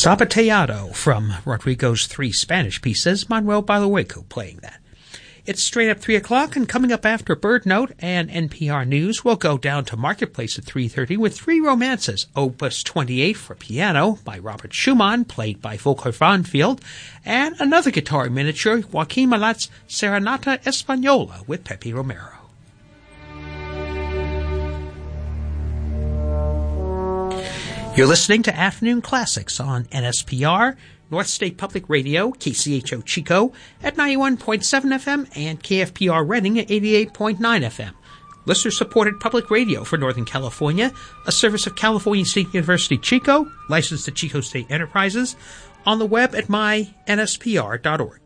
Zapateado from Rodrigo's three Spanish pieces, Manuel Balagueco playing that. It's straight up 3 o'clock, and coming up after Bird Note and NPR News, we'll go down to Marketplace at 3:30 with three romances. Opus 28 for piano by Robert Schumann, played by Volker Vanfield, and another guitar miniature, Joaquin Malat's Serenata Española with Pepe Romero. You're listening to Afternoon Classics on NSPR, North State Public Radio, KCHO Chico at 91.7 FM and KFPR Reading at 88.9 FM. Listener-supported public radio for Northern California, a service of California State University Chico, licensed to Chico State Enterprises, on the web at mynspr.org.